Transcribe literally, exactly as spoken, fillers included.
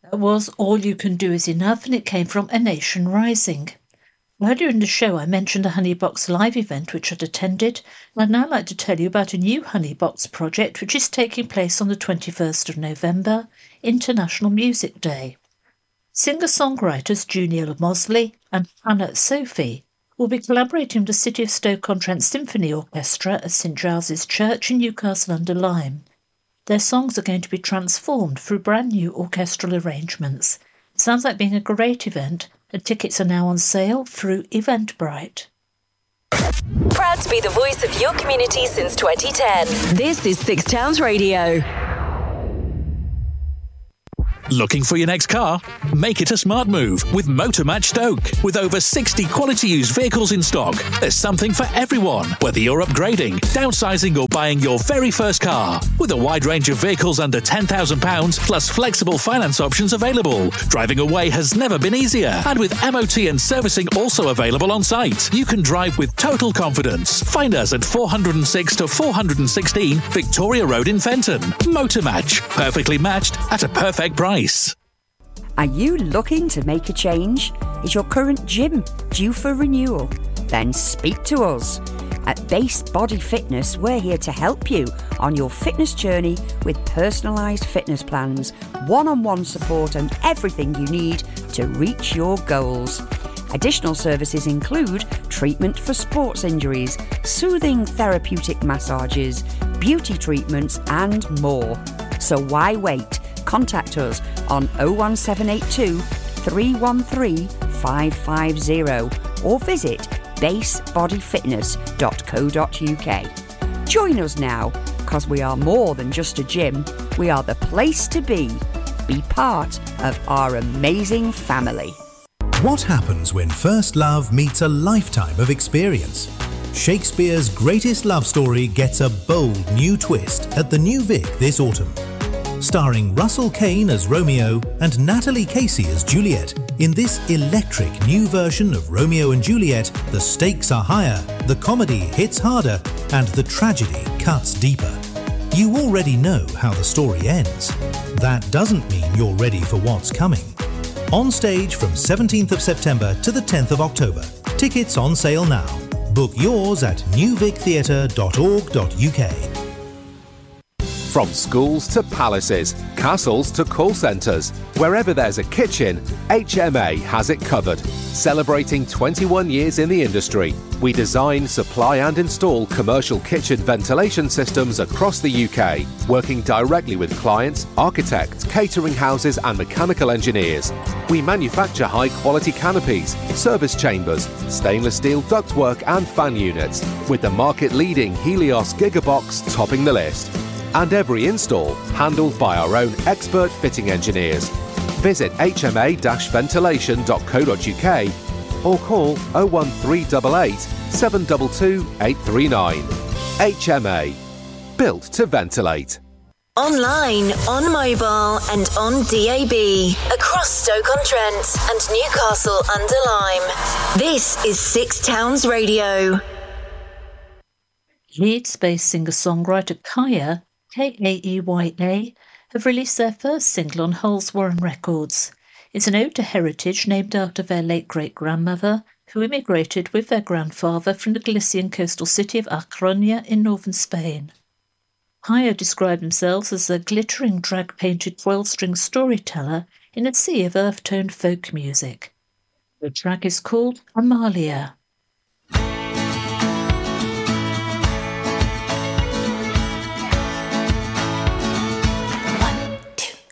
That was All You Can Do Is Enough, and it came from A Nation Rising. Earlier in the show, I mentioned a Honeybox live event which I'd attended, and I'd now like to tell you about a new Honeybox project which is taking place on the twenty-first of November, International Music Day. Singer-songwriters Junior Mosley and Hannah Sophie will be collaborating with the City of Stoke-on-Trent Symphony Orchestra at St Giles's Church in Newcastle-under-Lyme. Their songs are going to be transformed through brand new orchestral arrangements. It sounds like being a great event, and tickets are now on sale through Eventbrite. Proud to be the voice of your community since twenty ten. This is Six Towns Radio. Looking for your next car? Make it a smart move with Motormatch Stoke. With over sixty quality used vehicles in stock, there's something for everyone, whether you're upgrading, downsizing or buying your very first car. With a wide range of vehicles under ten thousand pounds plus flexible finance options available, driving away has never been easier. And with M O T and servicing also available on site, you can drive with total confidence. Find us at four oh six to four sixteen Victoria Road in Fenton. Motormatch, perfectly matched at a perfect price. Are you looking to make a change? Is your current gym due for renewal? Then speak to us. At Base Body Fitness, we're here to help you on your fitness journey with personalised fitness plans, one-on-one support and everything you need to reach your goals. Additional services include treatment for sports injuries, soothing therapeutic massages, beauty treatments and more. So why wait? Contact us on oh one seven eight two, three one three, five five zero or visit base body fitness dot co dot uk. Join us now, because we are more than just a gym. We are the place to be. Be part of our amazing family. What happens when first love meets a lifetime of experience? Shakespeare's greatest love story gets a bold new twist at the New Vic this autumn. Starring Russell Kane as Romeo and Natalie Casey as Juliet, in this electric new version of Romeo and Juliet, the stakes are higher, the comedy hits harder, and the tragedy cuts deeper. You already know how the story ends. That doesn't mean you're ready for what's coming. On stage from seventeenth of September to the tenth of October. Tickets on sale now. Book yours at new vic theatre dot org dot uk. From schools to palaces, castles to call centres, wherever there's a kitchen, H M A has it covered. Celebrating twenty-one years in the industry, we design, supply and install commercial kitchen ventilation systems across the U K, working directly with clients, architects, catering houses and mechanical engineers. We manufacture high-quality canopies, service chambers, stainless steel ductwork and fan units, with the market-leading Helios Gigabox topping the list. And every install handled by our own expert fitting engineers. Visit h m a dash ventilation dot co dot uk or call oh one three eight eight, seven two two, eight three nine. H M A. Built to ventilate. Online, on mobile and on D A B. Across Stoke-on-Trent and Newcastle-under-Lyme. This is Six Towns Radio. Leeds-based singer-songwriter Kaya, K A E Y A, have released their first single on Hull's Warren Records. It's an ode to heritage named after their late great-grandmother, who immigrated with their grandfather from the Galician coastal city of A Coruña in northern Spain. Kaya describe themselves as a glittering drag-painted twelve-string storyteller in a sea of earth-toned folk music. The track is called Amalia.